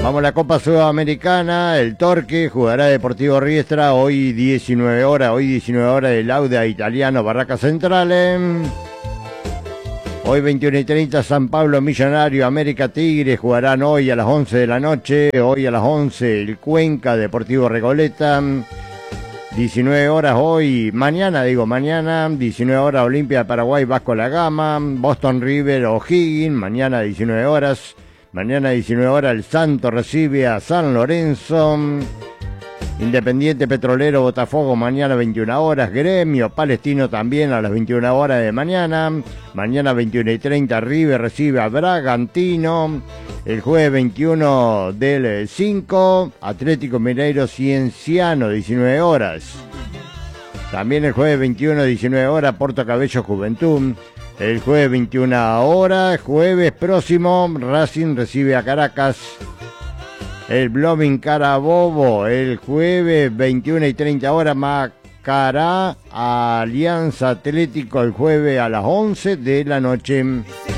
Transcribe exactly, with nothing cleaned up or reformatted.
Vamos a la Copa Sudamericana, el Torque jugará Deportivo Riestra hoy diecinueve horas, hoy diecinueve horas el Auda Italiano Barracas Centrales. Hoy veintiuno y treinta San Pablo Millonario, América Tigre jugarán hoy a las once de la noche, hoy a las once el Cuenca Deportivo Recoleta. diecinueve horas hoy, mañana digo mañana, diecinueve horas Olimpia de Paraguay Vasco da Gama, Boston River O'Higgins, mañana diecinueve horas. Mañana diecinueve horas el Santo recibe a San Lorenzo. Independiente Petrolero Botafogo mañana veintiuna horas. Gremio Palestino también a las veintiuna horas de mañana. Mañana veintiuna y treinta River recibe a Bragantino. El jueves veintiuno del cinco Atlético Mineiro Cienciano diecinueve horas. También el jueves veintiuno diecinueve horas Porto Cabello Juventud. El jueves veintiuna horas, jueves próximo, Racing recibe a Caracas. El Blooming Carabobo, el jueves veintiuna y treinta horas, Macará, Alianza Atlético, el jueves a las once de la noche.